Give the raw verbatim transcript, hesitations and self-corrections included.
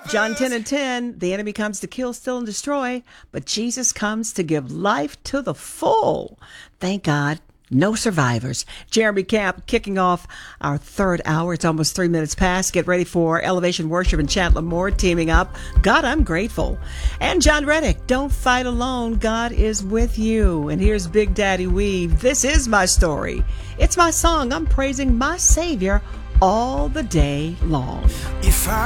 John ten and ten, the enemy comes to kill, steal, and destroy, but Jesus comes to give life to the full. Thank God. No survivors. Jeremy Camp kicking off our third hour. It's almost three minutes past. Get ready for Elevation Worship and Chandler Moore teaming up. God, I'm grateful. And John Reddick, don't fight alone. God is with you. And here's Big Daddy Weave. This is my story. It's my song. I'm praising my Savior all the day long. If I